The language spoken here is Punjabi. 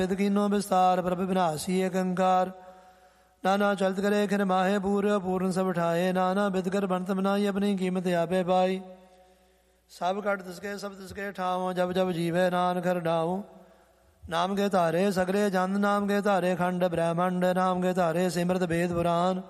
ਵਿਦ ਕੀਨੋ ਵਿਸਤਾਰ ਪ੍ਰਭ ਵਿਨਾਸੀ ਏਕ ਓੰਕਾਰ। ਨਾਨਾ ਚਲਤ ਕਰੇ ਖਿਨ ਮਾਹੇ ਪੂਰ ਪੂਰਨ ਸਭ ਠਾਏ। ਨਾਨਾ ਬਿਦ ਕਰ ਬਣਤ ਬਨਾਈ ਆਪਣੀ ਕੀਮਤ ਆਪੇ ਪਾਈ। ਸਭ ਘਟ ਤਿਸਕੇ ਸਭ ਤਿਸਕੇ ਠਾਉ। ਜਬ ਜਬ ਜੀਵੇ ਨਾਨਕ ਹਰਡਾਉ। ਨਾਮ ਕੇ ਧਾਰੇ ਸਗਲੇ ਜੰਦ ਨਾਮ ਕੇ ਧਾਰੇ ਖੰਡ ਬ੍ਰਹਮੰਡ। ਨਾਮ ਕੇ ਧਾਰੇ ਸਿਮਰਤ ਵੇਦ ਪੁਰਾਨ।